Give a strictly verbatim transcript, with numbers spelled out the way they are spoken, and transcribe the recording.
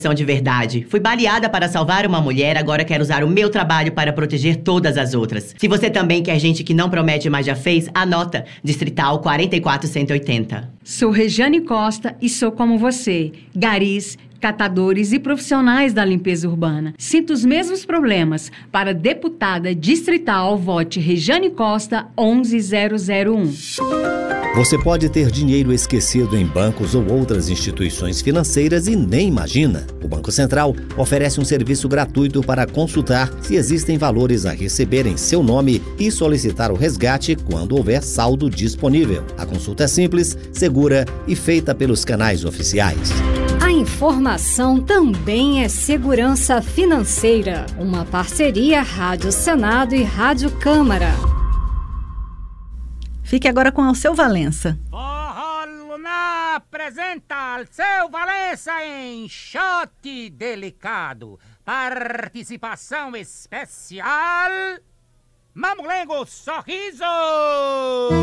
de verdade. Fui baleada para salvar uma mulher, agora quero usar o meu trabalho para proteger todas as outras. Se você também quer gente que não promete, mas já fez, anota. Distrital quatro quatro um oito zero. Sou Rejane Costa e sou como você. Garis, catadores e profissionais da limpeza urbana. Sinto os mesmos problemas. Para deputada distrital, vote Rejane Costa onze zero zero um. Você pode ter dinheiro esquecido em bancos ou outras instituições financeiras e nem imagina. O Banco Central oferece um serviço gratuito para consultar se existem valores a receber em seu nome e solicitar o resgate quando houver saldo disponível. A consulta é simples, segura e feita pelos canais oficiais. A informação também é segurança financeira. Uma parceria Rádio Senado e Rádio Câmara. Fique agora com o Alceu Valença. Forró Lunar apresenta Alceu Valença em Shot Delicado. Participação especial Mamulengo Sorriso.